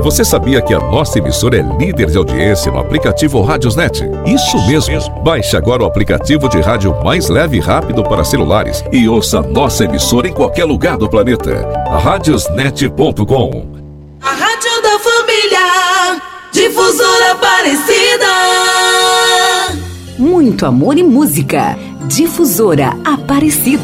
Você sabia que a nossa emissora é líder de audiência no aplicativo Radiosnet? Isso mesmo. Baixe agora o aplicativo de rádio mais leve e rápido para celulares e ouça nossa emissora em qualquer lugar do planeta. Radiosnet.com. A Rádio da Família, Difusora Aparecida. Muito amor e música. Difusora Aparecida.